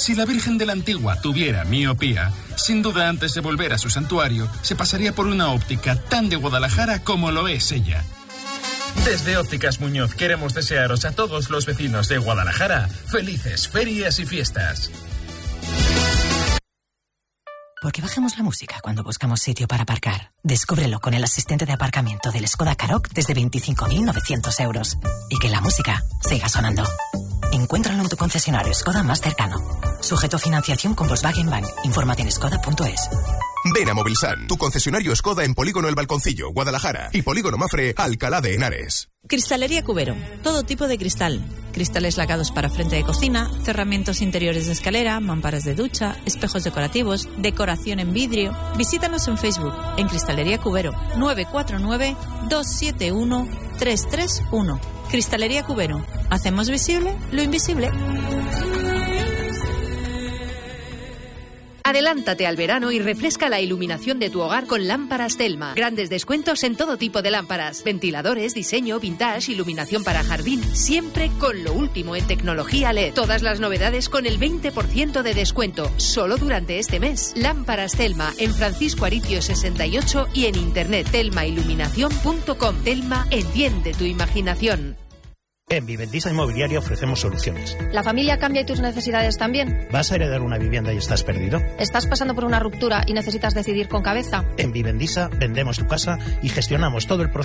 Si la Virgen de la Antigua tuviera miopía, sin duda antes de volver a su santuario, se pasaría por una óptica tan de Guadalajara como lo es ella. Desde Ópticas Muñoz queremos desearos a todos los vecinos de Guadalajara felices ferias y fiestas. ¿Por qué bajamos la música cuando buscamos sitio para aparcar? Descúbrelo con el asistente de aparcamiento del Skoda Karoq desde 25.900 euros. Y que la música siga sonando. Encuéntralo en tu concesionario Skoda más cercano. Sujeto a financiación con Volkswagen Bank. Infórmate en skoda.es. Ven a Movilsan, tu concesionario Skoda en Polígono El Balconcillo, Guadalajara, y Polígono Mafre, Alcalá de Henares. Cristalería Cubero. Todo tipo de cristal. Cristales lacados para frente de cocina, cerramientos interiores de escalera, mamparas de ducha, espejos decorativos, decoración en vidrio. Visítanos en Facebook, en Cristalería Cubero, 949-271-331. Cristalería Cubero. Hacemos visible lo invisible. Adelántate al verano y refresca la iluminación de tu hogar con lámparas Telma. Grandes descuentos en todo tipo de lámparas. Ventiladores, diseño, vintage, iluminación para jardín. Siempre con lo último en tecnología LED. Todas las novedades con el 20% de descuento. Solo durante este mes. Lámparas Telma en Francisco Aricio 68 y en internet telmailuminación.com. Telma, enciende tu imaginación. En Vivendisa Inmobiliaria ofrecemos soluciones. ¿La familia cambia y tus necesidades también? ¿Vas a heredar una vivienda y estás perdido? ¿Estás pasando por una ruptura y necesitas decidir con cabeza? En Vivendisa vendemos tu casa y gestionamos todo el proceso